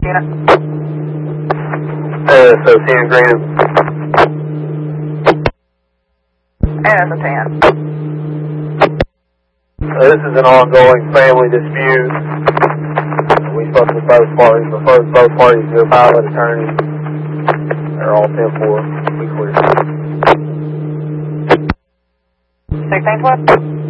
Associated Green. And it's a 10. This is an ongoing family dispute. We spoke with both parties, referred both parties to a pilot attorney. They're all 10-4. We clear. 1612?